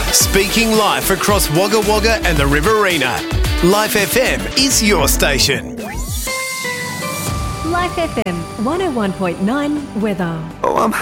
Speaking live across Wagga Wagga and the Riverina. Life FM is your station. Life FM 101.9 weather. Oh, I'm